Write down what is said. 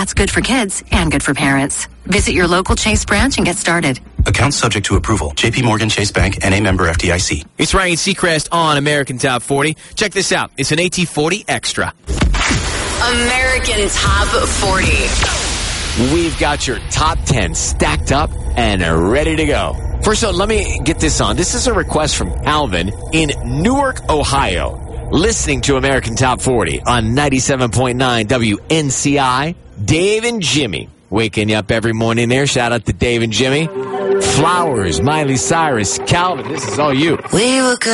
That's good for kids and good for parents. Visit your local Chase branch and get started. Accounts subject to approval. J.P. Morgan Chase Bank, N.A. member FDIC. It's Ryan Seacrest on American Top 40. Check this out. It's an AT40 Extra. American Top 40. We've got your top 10 stacked up and ready to go. First of all, let me get this on. This is a request from Alvin in Newark, Ohio, listening to American Top 40 on 97.9 WNCI. Dave and Jimmy waking you up every morning there. Shout out to Dave and Jimmy. Flowers, Miley Cyrus, Calvin, this is all you. We were good.